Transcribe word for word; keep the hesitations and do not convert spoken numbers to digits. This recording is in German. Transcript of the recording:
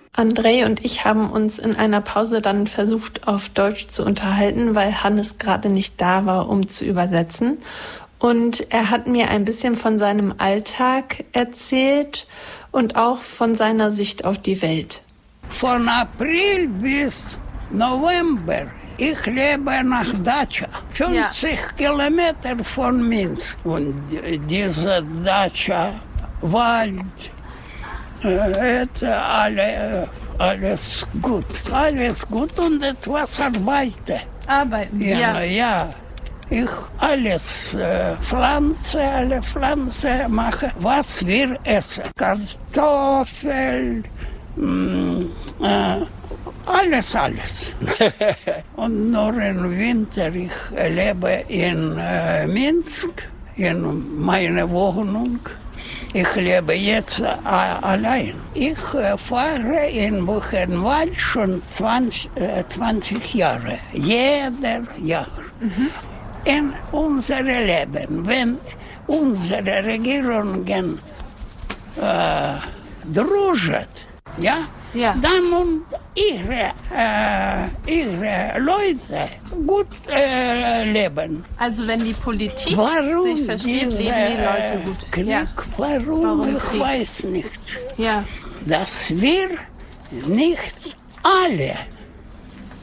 Andrei und ich haben uns in einer Pause dann versucht, auf Deutsch zu unterhalten, weil Hannes gerade nicht da war, um zu übersetzen. Und er hat mir ein bisschen von seinem Alltag erzählt und auch von seiner Sicht auf die Welt. Von April bis November, ich lebe nach Dacia, fünfzig ja. Kilometer von Minsk. Und diese Dacia, Wald, äh, alle, alles gut. Alles gut und etwas arbeite. Arbeiten, ja. Ja, ja. Ich alles äh, pflanze, alle Pflanzen mache, was wir essen. Kartoffel, mh, äh, alles, alles. Und nur im Winter, ich lebe in äh, Minsk, in meiner Wohnung. Ich lebe jetzt äh, allein. Ich äh, fahre in Buchenwald schon zwanzig, äh, zwanzig Jahre, jeder Jahr. Mhm. In unserem Leben, wenn unsere Regierungen äh, druschen, ja, ja, dann und ihre, äh, ihre Leute gut äh, leben. Also wenn die Politik warum sich versteht, diese, leben die Leute gut. Krieg, ja. Warum, warum ich Krieg? weiß nicht. Ja. Dass wir nicht alle